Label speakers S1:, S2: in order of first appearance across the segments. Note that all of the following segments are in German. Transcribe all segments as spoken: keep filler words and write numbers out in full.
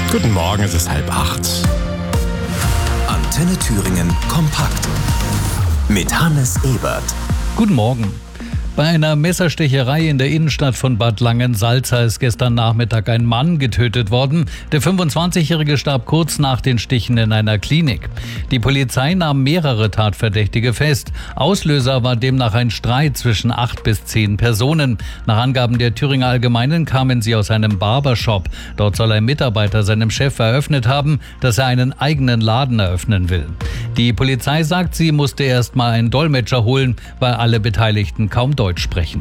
S1: Guten Morgen, es ist halb acht.
S2: Antenne Thüringen kompakt mit Hannes Ebert.
S3: Guten Morgen. Bei einer Messerstecherei in der Innenstadt von Bad Langensalza ist gestern Nachmittag ein Mann getötet worden. Der fünfundzwanzigjährige starb kurz nach den Stichen in einer Klinik. Die Polizei nahm mehrere Tatverdächtige fest. Auslöser war demnach ein Streit zwischen acht bis zehn Personen. Nach Angaben der Thüringer Allgemeinen kamen sie aus einem Barbershop. Dort soll ein Mitarbeiter seinem Chef eröffnet haben, dass er einen eigenen Laden eröffnen will. Die Polizei sagt, sie musste erst mal einen Dolmetscher holen, weil alle Beteiligten kaum Deutsch sprechen.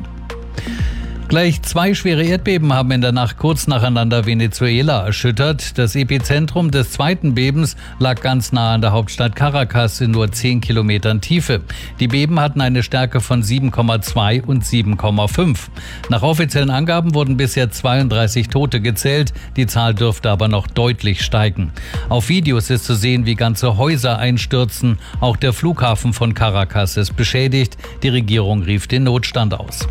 S3: Gleich zwei schwere Erdbeben haben in der Nacht kurz nacheinander Venezuela erschüttert. Das Epizentrum des zweiten Bebens lag ganz nah an der Hauptstadt Caracas in nur zehn Kilometern Tiefe. Die Beben hatten eine Stärke von sieben Komma zwei und sieben Komma fünf. Nach offiziellen Angaben wurden bisher zweiunddreißig Tote gezählt. Die Zahl dürfte aber noch deutlich steigen. Auf Videos ist zu sehen, wie ganze Häuser einstürzen. Auch der Flughafen von Caracas ist beschädigt. Die Regierung rief den Notstand aus.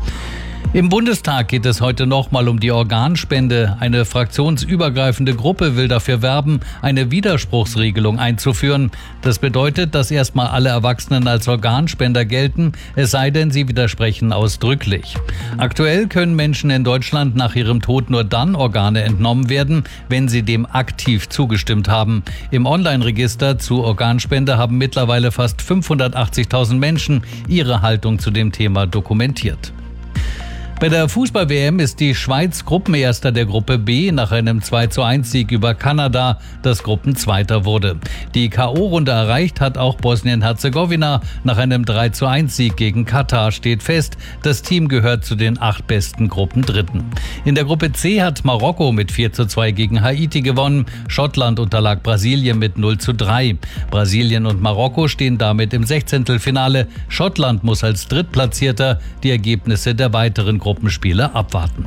S3: Im Bundestag geht es heute nochmal um die Organspende. Eine fraktionsübergreifende Gruppe will dafür werben, eine Widerspruchsregelung einzuführen. Das bedeutet, dass erstmal alle Erwachsenen als Organspender gelten, es sei denn, sie widersprechen ausdrücklich. Aktuell können Menschen in Deutschland nach ihrem Tod nur dann Organe entnommen werden, wenn sie dem aktiv zugestimmt haben. Im Online-Register zu Organspende haben mittlerweile fast fünfhundertachtzigtausend Menschen ihre Haltung zu dem Thema dokumentiert. Bei der Fußball-W M ist die Schweiz Gruppenerster der Gruppe B nach einem zwei zu eins Sieg über Kanada, das Gruppenzweiter wurde. Die K O-Runde erreicht hat auch Bosnien-Herzegowina. Nach einem drei zu eins Sieg gegen Katar steht fest, das Team gehört zu den acht besten Gruppendritten. In der Gruppe C hat Marokko mit vier zu zwei gegen Haiti gewonnen. Schottland unterlag Brasilien mit null zu drei. Brasilien und Marokko stehen damit im Sechzehntelfinale. Schottland muss als Drittplatzierter die Ergebnisse der weiteren Gruppenspiele abwarten.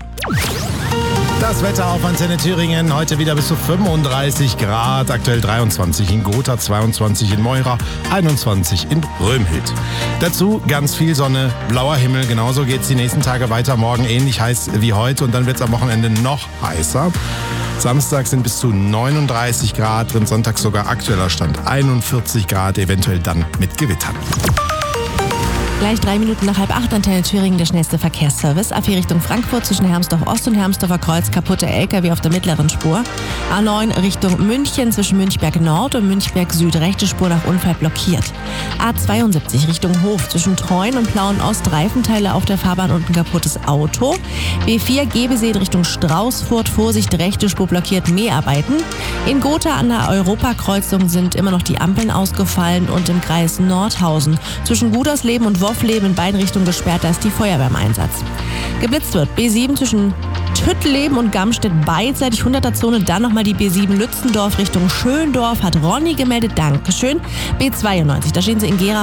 S1: Das Wetter auf Antenne Thüringen. Heute wieder bis zu fünfunddreißig Grad. Aktuell dreiundzwanzig in Gotha, zweiundzwanzig in Moira, einundzwanzig in Römhild. Dazu ganz viel Sonne, blauer Himmel. Genauso geht es die nächsten Tage weiter. Morgen ähnlich heiß wie heute und dann wird es am Wochenende noch heißer. Samstag sind bis zu neununddreißig Grad drin, Sonntag sogar aktueller Stand einundvierzig Grad, eventuell dann mit Gewittern.
S4: Gleich drei Minuten nach halb acht, Antenne Thüringen, der schnellste Verkehrsservice. A vier Richtung Frankfurt zwischen Hermsdorf Ost und Hermsdorfer Kreuz, kaputte L K W auf der mittleren Spur. A neun Richtung München zwischen Münchberg Nord und Münchberg Süd, rechte Spur nach Unfall blockiert. A zweiundsiebzig Richtung Hof zwischen Treuen und Plauen Ost, Reifenteile auf der Fahrbahn und ein kaputtes Auto. B vier Gebesee in Richtung Straußfurt, Vorsicht, rechte Spur blockiert, Mäharbeiten. In Gotha an der Europakreuzung sind immer noch die Ampeln ausgefallen und im Kreis Nordhausen zwischen Gudersleben und Woffleben in beiden Richtungen gesperrt, da ist die Feuerwehr im Einsatz. Geblitzt wird B sieben zwischen Tüttleben und Gamstedt beidseitig hunderter Zone, dann nochmal die B sieben Lützendorf Richtung Schöndorf, hat Ronny gemeldet, Dankeschön. B zweiundneunzig, da stehen sie in Gera